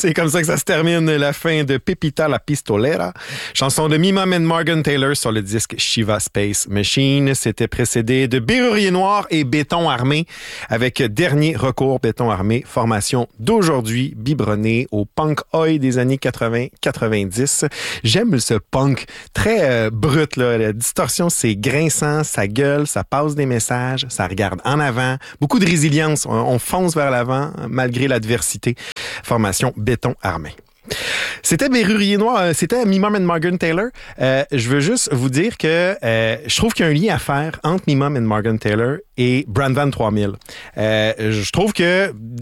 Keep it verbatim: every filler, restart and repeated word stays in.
C'est comme ça que ça se termine la fin de Pepita la Pistolera, chanson de Mimom and Morgan Taylor sur le disque Shiva Space Machine. C'était précédé de Bérurier Noir et Béton Armé avec Dernier Recours Béton Armé, formation d'aujourd'hui biberonnée au punk oi des années quatre-vingts quatre-vingt-dix. J'aime ce punk très euh, brut, là. La distorsion, c'est grinçant, ça gueule, ça passe des messages, ça regarde en avant. Beaucoup de résilience, on, on fonce vers l'avant malgré l'adversité. Formation Béton Armé. C'était Bérurier Noir, c'était Mimom and Morgan Taylor. Euh, je veux juste vous dire que euh, je trouve qu'il y a un lien à faire entre Mimom and Morgan Taylor et Brand Van trois mille. Euh, je trouve que